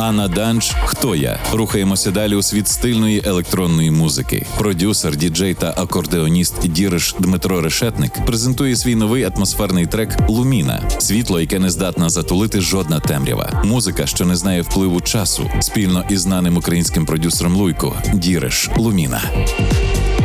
Анна Данч «Хто я?». Рухаємося далі у світ стильної електронної музики. Продюсер, діджей та акордеоніст Діриш Дмитро Решетник презентує свій новий атмосферний трек «Луміна». Світло, яке не здатна затулити жодна темрява. Музика, що не знає впливу часу. Спільно із знаним українським продюсером Луйко. Діриш «Луміна».